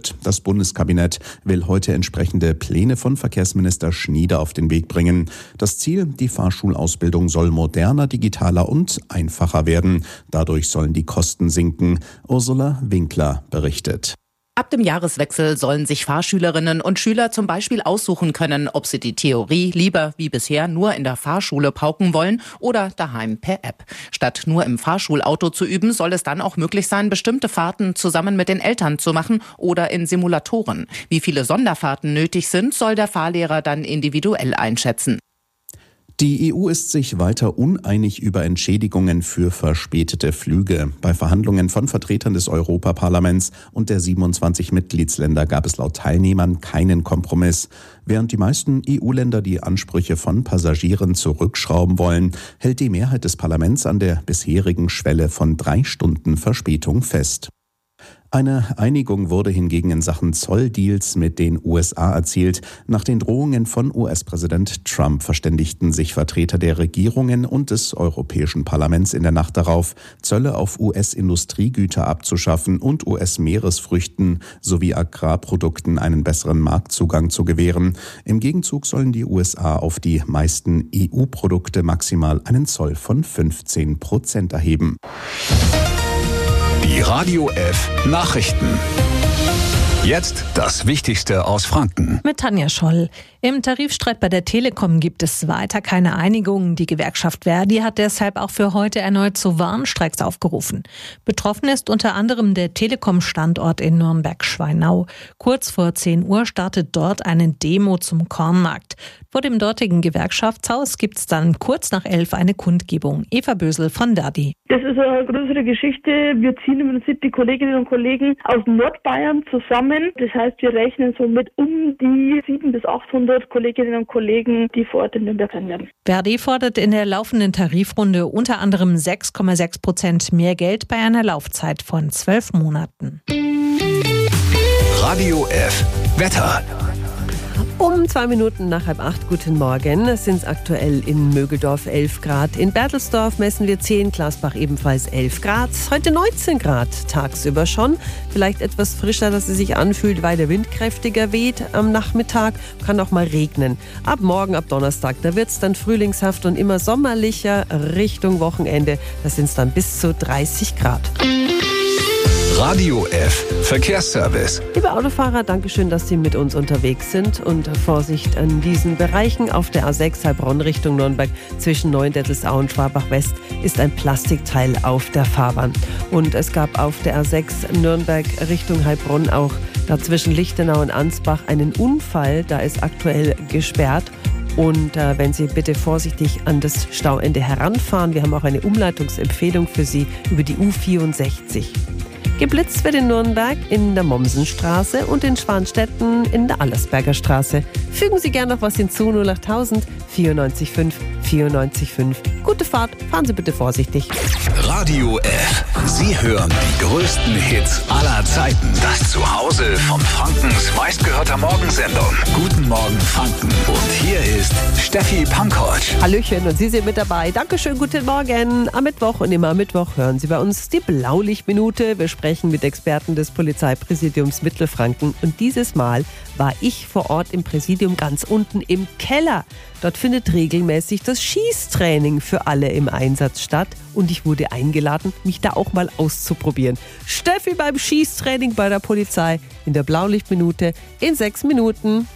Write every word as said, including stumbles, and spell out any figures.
wird. Das Bundeskabinett will heute entsprechende Pläne von Verkehrsminister Schnieder auf den Weg bringen. Das Ziel, die Fahrschulausbildung soll moderner, digitaler und einfacher werden. Dadurch sollen die Kosten sinken. Ursula Winkler berichtet. Ab dem Jahreswechsel sollen sich Fahrschülerinnen und Schüler zum Beispiel aussuchen können, ob sie die Theorie lieber wie bisher nur in der Fahrschule pauken wollen oder daheim per App. Statt nur im Fahrschulauto zu üben, soll es dann auch möglich sein, bestimmte Fahrten zusammen mit den Eltern zu machen oder in Simulatoren. Wie viele Sonderfahrten nötig sind, soll der Fahrlehrer dann individuell einschätzen. Die E U ist sich weiter uneinig über Entschädigungen für verspätete Flüge. Bei Verhandlungen von Vertretern des Europaparlaments und der siebenundzwanzig Mitgliedsländer gab es laut Teilnehmern keinen Kompromiss. Während die meisten E U-Länder die Ansprüche von Passagieren zurückschrauben wollen, hält die Mehrheit des Parlaments an der bisherigen Schwelle von drei Stunden Verspätung fest. Eine Einigung wurde hingegen in Sachen Zolldeals mit den U S A erzielt. Nach den Drohungen von U S-Präsident Trump verständigten sich Vertreter der Regierungen und des Europäischen Parlaments in der Nacht darauf, Zölle auf U S-Industriegüter abzuschaffen und U S-Meeresfrüchten sowie Agrarprodukten einen besseren Marktzugang zu gewähren. Im Gegenzug sollen die U S A auf die meisten E U-Produkte maximal einen Zoll von fünfzehn Prozent erheben. Die Radio F Nachrichten. Jetzt das Wichtigste aus Franken. Mit Tanja Scholl. Im Tarifstreit bei der Telekom gibt es weiter keine Einigung. Die Gewerkschaft Verdi hat deshalb auch für heute erneut zu Warnstreiks aufgerufen. Betroffen ist unter anderem der Telekom-Standort in Nürnberg-Schweinau. Kurz vor zehn Uhr startet dort eine Demo zum Kornmarkt. Vor dem dortigen Gewerkschaftshaus gibt es dann kurz nach elf eine Kundgebung. Eva Bösel von Verdi. Das ist eine größere Geschichte. Wir ziehen im Prinzip die Kolleginnen und Kollegen aus Nordbayern zusammen. Das heißt, wir rechnen so mit um die siebenhundert bis achthundert Kolleginnen und Kollegen, die vor Ort in Nürnberg sein werden. Verdi fordert in der laufenden Tarifrunde unter anderem sechs Komma sechs Prozent mehr Geld bei einer Laufzeit von zwölf Monaten. Radio F Wetter. Um zwei Minuten nach halb acht, guten Morgen. Es sind aktuell in Mögeldorf elf Grad. In Bertelsdorf messen wir zehn, Glasbach ebenfalls elf Grad. Heute neunzehn Grad tagsüber schon. Vielleicht etwas frischer, dass es sich anfühlt, weil der Wind kräftiger weht am Nachmittag. Kann auch mal regnen. Ab morgen, ab Donnerstag, da wird es dann frühlingshaft und immer sommerlicher Richtung Wochenende. Da sind es dann bis zu dreißig Grad. Radio F Verkehrsservice. Liebe Autofahrer, Dankeschön, dass Sie mit uns unterwegs sind. Und Vorsicht an diesen Bereichen. Auf der A sechs Heilbronn Richtung Nürnberg zwischen Neuendettelsau und Schwabach-West ist ein Plastikteil auf der Fahrbahn. Und es gab auf der A sechs Nürnberg Richtung Heilbronn auch da zwischen Lichtenau und Ansbach einen Unfall. Da ist aktuell gesperrt. Und äh, wenn Sie bitte vorsichtig an das Stauende heranfahren, wir haben auch eine Umleitungsempfehlung für Sie über die U vierundsechzig. Geblitzt wird in Nürnberg in der Mommsenstraße und in Schwanstetten in der Allersberger Straße. Fügen Sie gerne noch was hinzu, null achttausend vierundneunzig fünf vierundneunzig fünf. Gute Fahrt, fahren Sie bitte vorsichtig. Radio F. Sie hören die größten Hits aller Zeiten. Das Zuhause von Frankens meistgehörter Morgensendung. Guten Morgen Franken. Und hier ist Steffi Pankovic. Hallöchen und Sie sind mit dabei. Dankeschön, guten Morgen. Am Mittwoch und immer am Mittwoch hören Sie bei uns die Blaulichtminute. Wir sprechen mit Experten des Polizeipräsidiums Mittelfranken. Und dieses Mal war ich vor Ort im Präsidium ganz unten im Keller. Dort findet regelmäßig das Schießtraining für alle im Einsatz statt. Und ich wurde eingeladen, mich da auch mal auszuprobieren. Steffi beim Schießtraining bei der Polizei in der Blaulichtminute in sechs Minuten.